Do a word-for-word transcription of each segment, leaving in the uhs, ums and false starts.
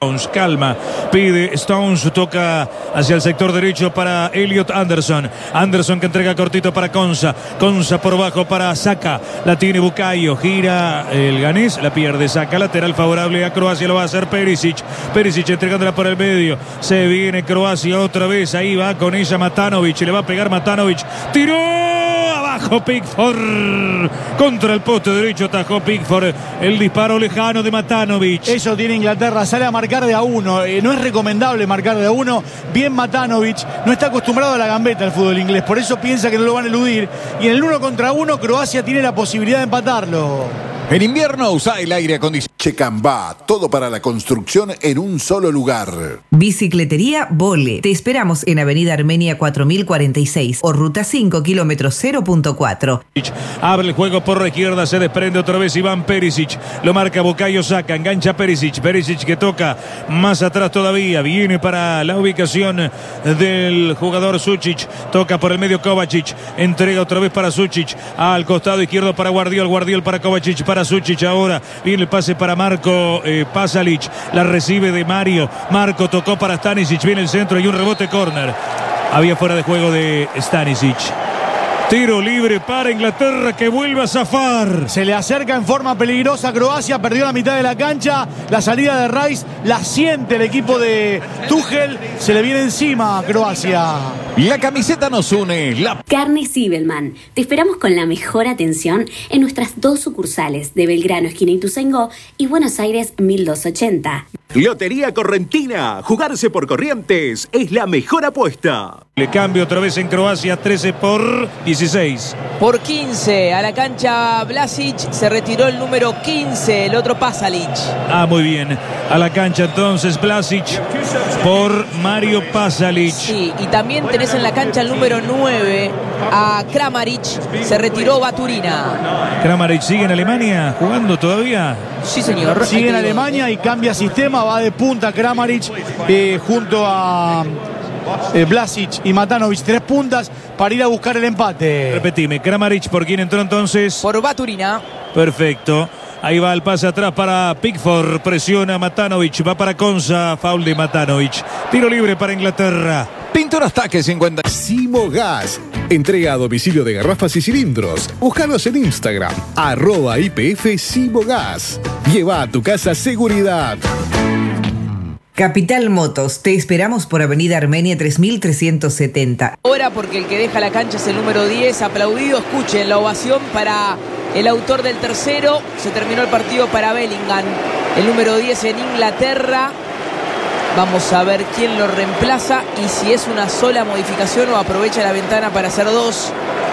Calma, pide Stones, toca hacia el sector derecho para Elliot Anderson. Anderson que entrega cortito para Konsa. Konsa por bajo para Saka. La tiene Bukayo, gira el ganés, la pierde Saka. Lateral favorable a Croacia, lo va a hacer Perisic. Perisic entregándola por el medio. Se viene Croacia otra vez. Ahí va con ella Matanovic. Le va a pegar Matanovic. Tiró abajo Pickford. Contra el poste derecho atajó Pickford. El disparo lejano de Matanovic. Eso tiene Inglaterra. Sale a marcar de a uno. Eh, no es recomendable marcar de a uno. Bien Matanovic. No está acostumbrado a la gambeta el fútbol inglés. Por eso piensa que no lo van a eludir. Y en el uno contra uno Croacia tiene la posibilidad de empatarlo. En invierno usa el aire acondicionado. Checambá, todo para la construcción en un solo lugar. Bicicletería Vole. Te esperamos en Avenida Armenia cuatro mil cuarenta y seis o Ruta cinco, kilómetro cero punto cuatro. Abre el juego por la izquierda, se desprende otra vez Iván Perisic. Lo marca Bukayo Saka, engancha Perisic. Perisic que toca más atrás todavía. Viene para la ubicación del jugador Sučić. Toca por el medio Kovacic. Entrega otra vez para Sučić. Al costado izquierdo para Guardiol. Guardiol para Kovacic, para Sučić ahora. Viene el pase para Marco eh, Pasalic. La recibe de Mario. Marco tocó para Stanisic. Viene el centro y un rebote córner. Había fuera de juego de Stanisic. Tiro libre para Inglaterra que vuelve a zafar. Se le acerca en forma peligrosa a Croacia. Perdió la mitad de la cancha. La salida de Rice la siente el equipo de Tuchel. Se le viene encima a Croacia. La camiseta nos une. La... Carne Zibelman. Te esperamos con la mejor atención en nuestras dos sucursales de Belgrano, esquina Ituzaingó, y Buenos Aires mil doscientos ochenta. Lotería Correntina. Jugarse por Corrientes es la mejor apuesta. Le cambio otra vez en Croacia. Trece por dieciséis. Por quince a la cancha Vlasic. Se retiró el número quince, el otro Pasalic. Ah, muy bien. A la cancha entonces Vlasic por Mario Pasalic. Sí, y también tenés en la cancha el número nueve a Kramaric. Se retiró Baturina. Kramaric sigue en Alemania jugando todavía. Sí, señor. Sigue en Alemania y cambia sistema. Va de punta Kramaric eh, junto a eh, Vlasic y Matanovic. Tres puntas para ir a buscar el empate. Repetime, Kramaric, ¿por quién entró entonces? Por Baturina. Perfecto. Ahí va el pase atrás para Pickford. Presiona Matanovic. Va para Konsa. Foul de Matanovic. Tiro libre para Inglaterra. Pinturas Taque cincuenta. Simogas. Entrega a domicilio de garrafas y cilindros. Búscanos en Instagram. Arroba I P F Simogas. Lleva a tu casa seguridad. Capital Motos. Te esperamos por Avenida Armenia tres mil trescientos setenta. Ahora porque el que deja la cancha es el número diez. Aplaudido. Escuchen la ovación para el autor del tercero. Se terminó el partido para Bellingham. El número diez en Inglaterra. Vamos a ver quién lo reemplaza y si es una sola modificación o aprovecha la ventana para hacer dos.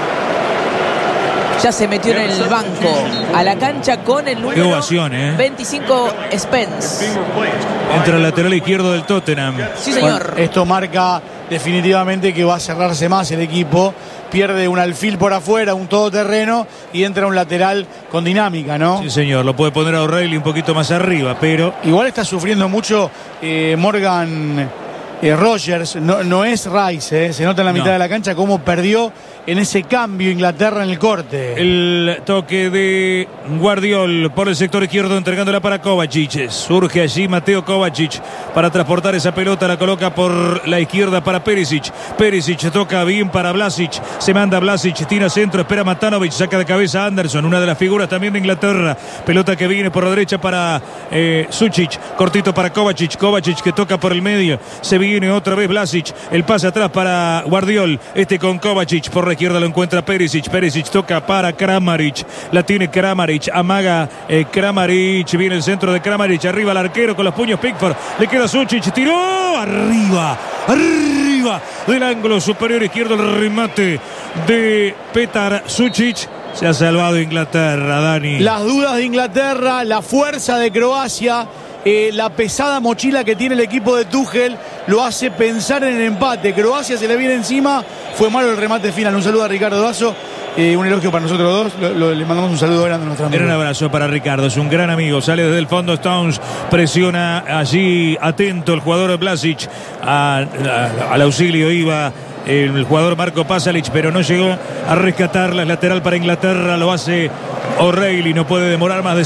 Ya se metió en el banco a la cancha con el número ovación, ¿eh? veinticinco Spence. Entra el lateral izquierdo del Tottenham. Sí, señor. Bueno, esto marca definitivamente que va a cerrarse más el equipo. Pierde un alfil por afuera, un todoterreno y entra un lateral con dinámica, ¿no? Sí, señor. Lo puede poner a O'Reilly un poquito más arriba, pero... Igual está sufriendo mucho eh, Morgan eh, Rogers. No, no es Rice, eh. Se nota en la mitad no. de la cancha cómo perdió en ese cambio Inglaterra en el corte. El toque de Guardiol por el sector izquierdo entregándola para Kovacic. Surge allí Mateo Kovacic para transportar esa pelota. La coloca por la izquierda para Perisic. Perisic toca bien para Vlasic. Se manda Vlasic, tira centro, espera Matanovic, saca de cabeza a Anderson, una de las figuras también de Inglaterra. Pelota que viene por la derecha para eh, Sučić. Cortito para Kovacic. Kovacic que toca por el medio. Se viene otra vez Vlasic. El pase atrás para Guardiol. Este con Kovacic por la izquierda lo encuentra Perisic. Perisic toca para Kramaric. La tiene Kramaric. Amaga eh, Kramaric. Viene el centro de Kramaric. Arriba el arquero con los puños Pickford. Le queda Sučić. Tiró. Arriba. Arriba. Del ángulo superior izquierdo el remate de Petar Sučić. Se ha salvado Inglaterra, Dani. Las dudas de Inglaterra. La fuerza de Croacia. Eh, la pesada mochila que tiene el equipo de Tuchel lo hace pensar en el empate. Croacia se le viene encima. Fue malo el remate final. Un saludo a Ricardo Dazo. Eh, un elogio para nosotros dos. Lo, lo, le mandamos un saludo grande a nuestra amiga. Un abrazo para Ricardo. Es un gran amigo. Sale desde el fondo Stones. Presiona allí atento el jugador Vlasic. A, a, al auxilio iba el jugador Marco Pasalic, pero no llegó a rescatarla. Es lateral para Inglaterra. Lo hace O'Reilly. No puede demorar más de